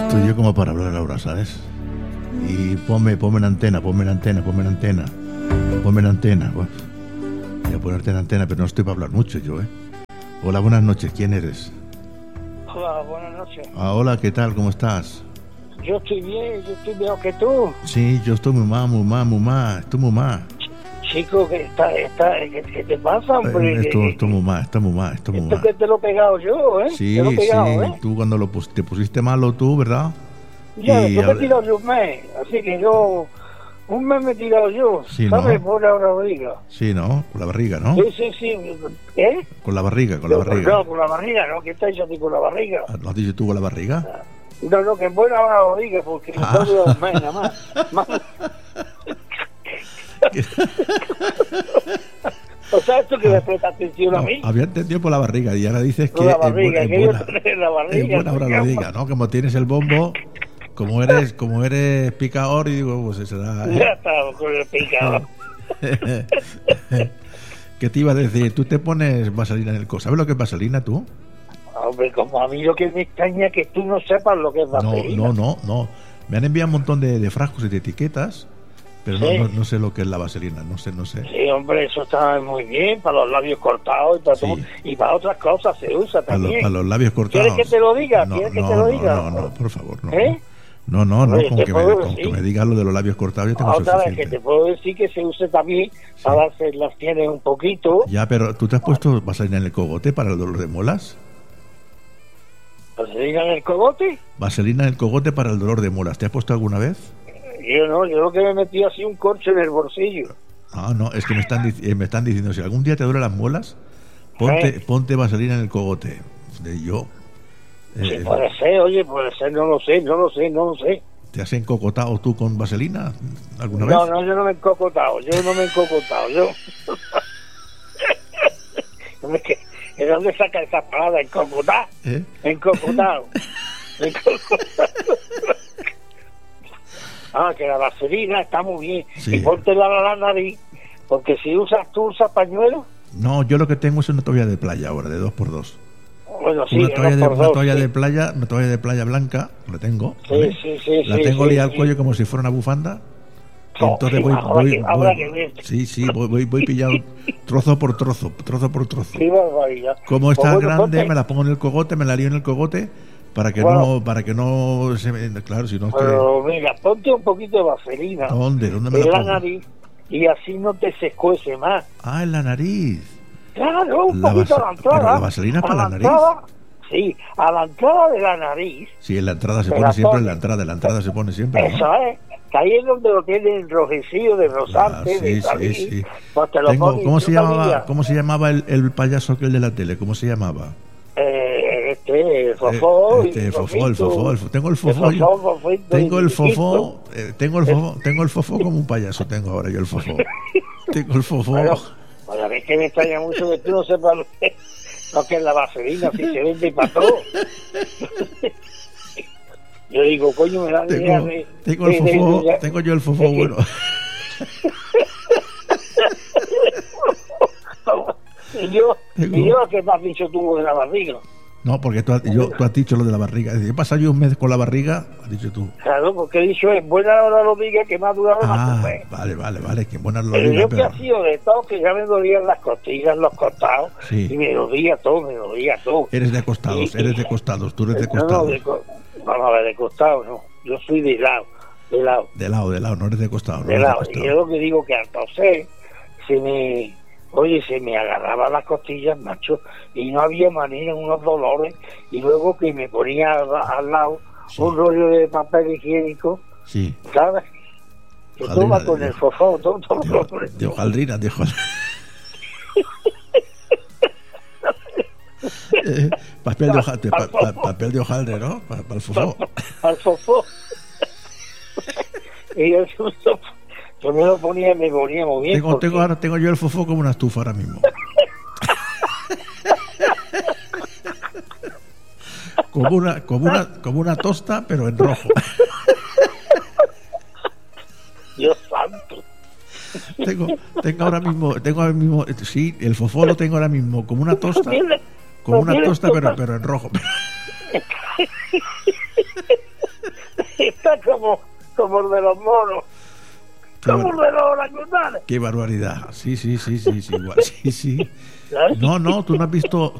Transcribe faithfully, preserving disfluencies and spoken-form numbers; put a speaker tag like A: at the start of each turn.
A: Estoy yo como para hablar ahora, ¿sabes? Y ponme, ponme en antena, ponme en antena, ponme en antena, ponme en antena. Bueno, voy a ponerte en antena, pero no estoy para hablar mucho yo, ¿eh? Hola, buenas noches, ¿quién eres?
B: Hola, buenas noches.
A: Ah, hola, ¿qué tal? ¿Cómo estás?
B: Yo estoy bien, yo estoy mejor que tú.
A: Sí, yo estoy muy mal, muy mal, muy mal, estoy muy mal.
B: Chico, ¿qué, está, está, ¿qué, qué te pasa, hombre?
A: Eh, Esto, esto muy mal, esto muy mal, esto muy
B: Esto
A: mal.
B: que te lo he pegado yo, ¿eh?
A: Sí,
B: te lo he pegado,
A: sí,
B: ¿eh?
A: tú cuando lo pus- te pusiste malo tú, ¿verdad?
B: Ya,
A: Y
B: después me he
A: a-
B: tirado yo un mes, así que yo... Un mes me he tirado yo,
A: Sí,
B: ¿sabes?
A: ¿no?
B: Por la barriga.
A: Sí, ¿no? Con la barriga, ¿no?
B: Sí, sí, sí. ¿Eh?
A: Con la barriga, con la
B: No,
A: barriga.
B: No, con la barriga, ¿no? ¿Qué estáis haciendo con la barriga?
A: ¿Lo has dicho tú con la barriga?
B: No, no, que en buena hora lo diga, porque me
A: Ah.
B: he tirado un mes nada más. Más- O sea, esto que me presta atención a
A: No,
B: mí.
A: había entendido por la barriga y ahora dices que
B: Con la
A: en buena,
B: barriga,
A: en
B: que yo
A: buena,
B: tener la
A: en
B: barriga.
A: buena hora lo diga, ¿no? Como tienes el bombo, como eres, como eres picador, y digo, pues será.
B: Ya estaba con el picado.
A: ¿Qué te iba a decir? Tú te pones vaselina en el codo. ¿Sabes lo que es vaselina tú?
B: Hombre, como a mí lo que me extraña es que tú no sepas lo que es
A: No,
B: vaselina.
A: no, no, no. Me han enviado un montón de, de frascos y de etiquetas, pero no,
B: Sí.
A: no, no sé lo que es la vaselina, no sé, no sé.
B: Sí, hombre, eso está muy bien para los labios cortados y para,
A: Sí.
B: todo, y para otras cosas se usa
A: Para los,
B: también.
A: para los labios cortados.
B: ¿Quieres que te lo diga?
A: No,
B: ¿Quieres que
A: no,
B: te lo
A: no,
B: diga?
A: No, no, por favor, no.
B: ¿Eh?
A: No, no, no,
B: Oye,
A: con,
B: te
A: que me,
B: puedo
A: con que
B: decir.
A: me digas lo de los labios cortados yo tengo
B: Otra vez que
A: suficiente.
B: te puedo decir que se use también para hacer las tienes un poquito.
A: Ya, pero ¿tú te has puesto vaselina en el cogote para el dolor de muelas?
B: ¿Vaselina en el cogote?
A: ¿Vaselina en el cogote para el dolor de muelas? ¿Te has puesto alguna vez?
B: Yo no, yo lo que me metí así un corcho en el bolsillo.
A: No, no, es que me están, dic- eh, me están diciendo, si algún día te duelen las muelas, ponte,
B: ¿Eh?
A: ponte vaselina en el cogote. De yo.
B: Sí,
A: Eh,
B: puede ser, oye, puede ser, no lo sé, no lo sé, no lo sé.
A: ¿Te has encocotado tú con vaselina alguna
B: No,
A: vez?
B: no, yo no me he encocotado, yo no me he encocotado, yo... No, es que, ¿de dónde saca esa palabra, encocotar?
A: ¿Eh?
B: Encocotado. Encocotado. Ah, que la vaselina está muy bien.
A: Sí.
B: Y póntela a la nariz, porque si usas, tú usas pañuelo,
A: No, yo lo que tengo es una toalla de playa ahora, de dos por dos.
B: bueno, sí,
A: una
B: dos
A: toalla, de,
B: por
A: una
B: dos,
A: toalla
B: sí.
A: de playa, una toalla de playa blanca, la tengo.
B: Sí,
A: ¿vale?
B: sí, sí,
A: La
B: sí,
A: tengo
B: sí,
A: liada al
B: sí.
A: cuello como si fuera una bufanda. Y
B: Oh,
A: entonces
B: sí,
A: voy,
B: ahora
A: voy,
B: que- ahora
A: voy-
B: que ves.
A: sí, sí, voy, voy, voy pillado trozo por trozo, trozo por trozo.
B: Qué barbaridad.
A: Como está
B: Pues bueno,
A: grande,
B: ponte-
A: me la pongo en el cogote, me la lío en el cogote para que
B: Bueno.
A: no, para que no se me, claro, si no es que
B: Pero mira, ponte un poquito de vaselina
A: ¿dónde? ¿Dónde me
B: en
A: la
B: la
A: pongo?
B: nariz y así no te se escuece más.
A: Ah, en la nariz.
B: Claro, un
A: La
B: poquito
A: vasa-
B: a la entrada.
A: pero la vaselina
B: A
A: para la nariz.
B: entrada, sí, a la entrada de la nariz.
A: Sí, en la entrada se
B: Te
A: pone
B: la
A: siempre, en
B: pones.
A: la entrada, en la entrada se pone siempre, ¿no?
B: Eso es. Que ahí es donde lo tiene enrojecido de
A: Ah,
B: rosante,
A: sí,
B: de
A: sí,
B: salir.
A: sí.
B: Pues te lo
A: Tengo-
B: pones
A: ¿cómo,
B: y
A: se
B: tú
A: llamaba,
B: también.
A: ¿Cómo se llamaba el, el payaso aquel de la tele? ¿Cómo se llamaba?
B: Eh, este, el fofó.
A: Eh, este,
B: y
A: fofó, el fofó, el fo- tengo el fofó,
B: El
A: yo.
B: fofó, fofito
A: Tengo
B: y
A: el
B: chiquito.
A: fofó, eh, tengo el fofó, tengo el fofó como un payaso, tengo ahora yo el fofó. Tengo el fofó.
B: Bueno, pues a mí es que me extraña mucho que tú no sepas lo que, lo que es la vaselina, si se vende para todo. Yo digo, coño, me da idea
A: Tengo,
B: de...
A: tengo el
B: de- de-
A: fofó,
B: de-
A: tengo yo el fofó
B: de-
A: bueno.
B: Y yo,
A: Tengo-
B: y yo, ¿qué me has dicho tú de la barriga?
A: No, porque tú has, yo, tú has dicho lo de la barriga. He pasado yo un mes con la barriga, has dicho tú.
B: Claro, porque he dicho, en buena hora lo diga que me ha durado más
A: Ah,
B: un mes.
A: vale, vale, vale, que buenas lo
B: Pero
A: diga,
B: yo que
A: pero...
B: ha sido de todo, que ya me dolían las costillas, los costados,
A: Sí.
B: y me dolía todo, me dolía todo.
A: Eres de costados,
B: Sí.
A: eres de costados, tú eres de
B: No, no,
A: costados.
B: de co- vamos a ver, de costado, no. Yo soy de lado, de lado,
A: De lado, de lado, no eres de costado, no
B: de
A: eres de
B: lado. Y
A: costado.
B: yo lo que digo que al toser, se me, oye, se me agarraba las costillas, macho, y no había manera, unos dolores, y luego que me ponía al, al lado
A: Sí.
B: un rollo de papel higiénico,
A: Sí,
B: ¿sabes? Que
A: Ojalá,
B: toma
A: de-
B: con
A: de-
B: el fofó, todo, todo,
A: de,
B: todo.
A: de hojaldrina, de hojaldrina. Eh, papel, de hojaldre, pa- pa- papel de hojaldre, ¿no? Para el fofó.
B: Al fofó. Y yo, yo me lo ponía y me ponía muy bien.
A: Tengo,
B: porque-
A: tengo, ahora tengo yo el fofó como una estufa ahora mismo. Como una, como una, como una tosta, pero en rojo.
B: Dios santo.
A: Tengo, tengo ahora mismo, tengo ahora mismo, sí, el fofó lo tengo ahora mismo como una tosta, como una tosta, pero, pero en rojo.
B: está como, como el de los monos,
A: Qué
B: como
A: bar-
B: el de los orangutanes.
A: Qué barbaridad. Sí, sí, sí, sí, sí, igual, sí, sí.
B: ¿Sabes?
A: No, no, tú no has visto,